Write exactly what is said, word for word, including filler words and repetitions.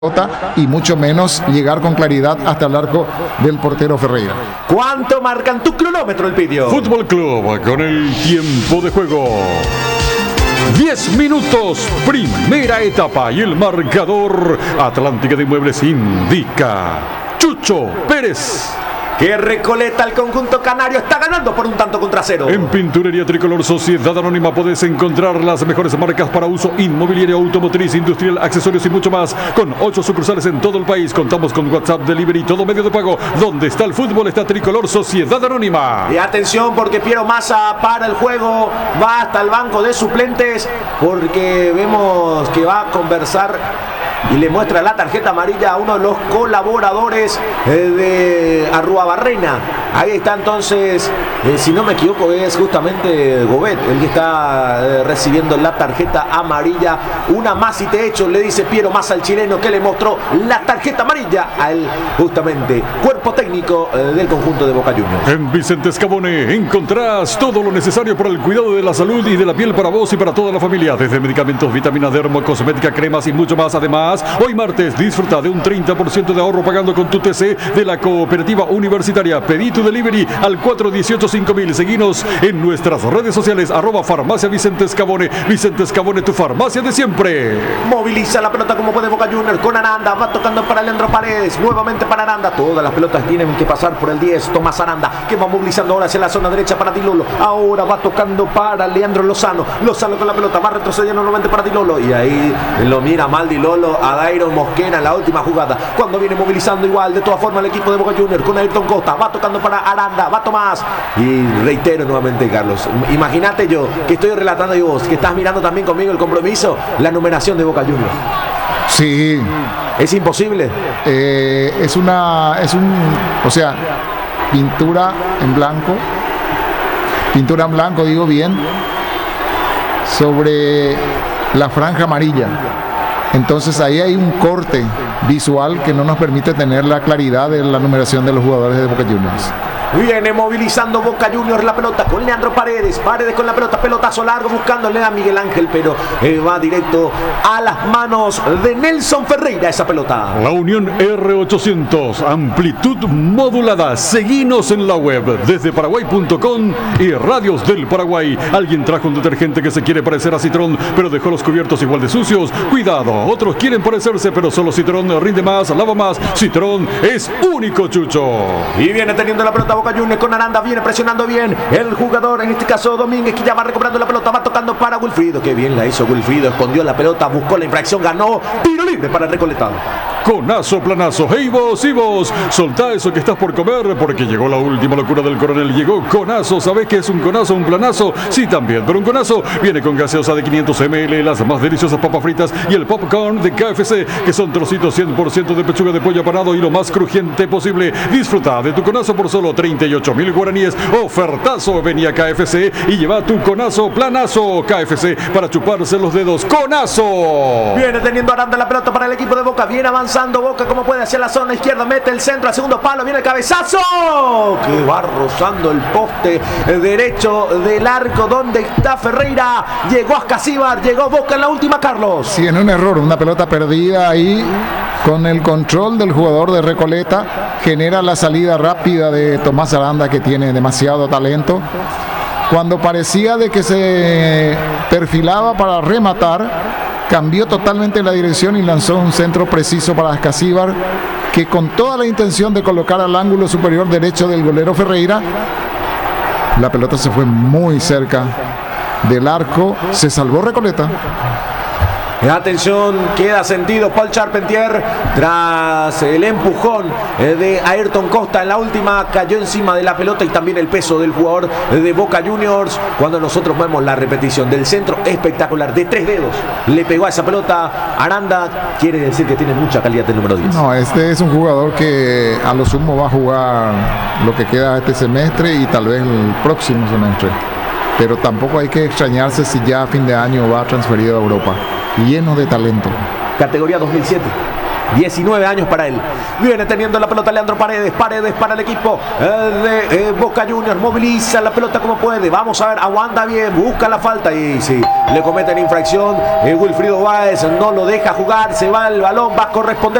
y mucho menos llegar con claridad hasta el arco del portero Ferreira. ¿Cuánto marcan tu cronómetro, el Pidio? Fútbol Club con el tiempo de juego. diez minutos, primera etapa y el marcador Atlántica de Inmuebles indica Chucho Pérez. Que Recoleta, el conjunto canario, está ganando por un tanto contra cero. En Pinturería Tricolor Sociedad Anónima podés encontrar las mejores marcas para uso inmobiliario, automotriz, industrial, accesorios y mucho más. Con ocho sucursales en todo el país. Contamos con WhatsApp, delivery y todo medio de pago. Donde está el fútbol está Tricolor Sociedad Anónima. Y atención, porque Piero Massa para el juego, va hasta el banco de suplentes, porque vemos que va a conversar y le muestra la tarjeta amarilla a uno de los colaboradores de Arruabarrena. Ahí está entonces, eh, si no me equivoco, es justamente Gobet el que está eh, recibiendo la tarjeta amarilla. Una más y te echo, le dice Piero Massa al chileno, que le mostró la tarjeta amarilla al justamente cuerpo técnico eh, del conjunto de Boca Juniors. En Vicente Escabone encontrás todo lo necesario para el cuidado de la salud y de la piel para vos y para toda la familia. Desde medicamentos, vitaminas, dermo, cosmética, cremas y mucho más. Además, hoy martes disfruta de un treinta por ciento de ahorro pagando con tu T C de la Cooperativa Universitaria. Pedí tu delivery al cuatro uno ocho cinco mil. Seguinos en nuestras redes sociales, arroba farmacia Vicente Escabone. Vicente Escabone, tu farmacia de siempre. Moviliza la pelota como puede Boca Juniors con Aranda. Va tocando para Leandro Paredes. Nuevamente para Aranda. Todas las pelotas tienen que pasar por el diez. Tomás Aranda, que va movilizando ahora hacia la zona derecha para Dilolo. Ahora va tocando para Leandro Lozano. Lozano con la pelota. Va retrocediendo nuevamente para Dilolo. Y ahí lo mira mal Dilolo a Dairon Mosquera en la última jugada. Cuando viene movilizando igual, de todas formas, el equipo de Boca Juniors con Ayrton Costa. Va tocando para Aranda. Va Tomás. Y reitero nuevamente, Carlos. Imagínate yo que estoy relatando y vos que estás mirando también conmigo el compromiso. La numeración de Boca Juniors. Sí. ¿Es imposible? Eh, es una, es un, o sea, pintura en blanco, pintura en blanco, digo bien, sobre la franja amarilla. Entonces ahí hay un corte visual que no nos permite tener la claridad de la numeración de los jugadores de Boca Juniors. Viene movilizando Boca Juniors la pelota con Leandro Paredes. Paredes con la pelota, pelotazo largo buscándole a Miguel Ángel, pero eh, va directo a las manos de Nelson Ferreira esa pelota. La Unión R ochocientos, amplitud modulada. Seguinos en la web desde paraguay punto com y Radios del Paraguay. Alguien trajo un detergente que se quiere parecer a Citrón, pero dejó los cubiertos igual de sucios. Cuidado, otros quieren parecerse, pero solo Citrón rinde más, lava más. Citrón es único, Chucho. Y viene teniendo la pelota Boca Juniors con Aranda, viene presionando bien el jugador, en este caso Domínguez, que ya va recuperando la pelota, va tocando para Wilfrido, que bien la hizo Wilfrido, escondió la pelota, buscó la infracción, ganó, tiro libre para el Recoletado. Conazo, planazo, hey vos y vos, soltá eso que estás por comer, porque llegó la última locura del coronel, llegó Conazo. ¿Sabés qué es un conazo, un planazo? Sí, también, pero un conazo viene con gaseosa de quinientos mililitros, las más deliciosas papas fritas y el popcorn de K F C, que son trocitos cien por ciento de pechuga de pollo apanado y lo más crujiente posible. Disfruta de tu conazo por solo treinta y ocho mil guaraníes. Ofertazo, venía a K F C y lleva tu conazo, planazo. K F C para chuparse los dedos. ¡Conazo! Viene teniendo Aranda la pelota para el equipo de Boca, viene avanzando Boca como puede hacia la zona izquierda, mete el centro al segundo palo, viene el cabezazo que va rozando el poste derecho del arco donde está Ferreira. Llegó Ascasíbar, llegó Boca en la última, Carlos. Sí, en un error, una pelota perdida ahí con el control del jugador de Recoleta, genera la salida rápida de Tomás Aranda, que tiene demasiado talento. Cuando parecía de que se perfilaba para rematar, cambió totalmente la dirección y lanzó un centro preciso para Ascasíbar, que con toda la intención de colocar al ángulo superior derecho del golero Ferreira, la pelota se fue muy cerca del arco, se salvó Recoleta. Atención, queda sentido Paul Charpentier tras el empujón de Ayrton Costa en la última, cayó encima de la pelota y también el peso del jugador de Boca Juniors. Cuando nosotros vemos la repetición del centro espectacular de tres dedos, le pegó a esa pelota Aranda, quiere decir que tiene mucha calidad el número diez. No, este es un jugador que a lo sumo va a jugar lo que queda este semestre y tal vez el próximo semestre, pero tampoco hay que extrañarse si ya a fin de año va transferido a Europa. Lleno de talento. Categoría dos mil siete. diecinueve años para él. Viene teniendo la pelota Leandro Paredes. Paredes para el equipo eh, de eh, Boca Juniors. Moviliza la pelota como puede. Vamos a ver, aguanta bien, busca la falta y sí, le cometen infracción. Eh, Wilfrido Báez no lo deja jugar. Se va el balón, va a corresponder.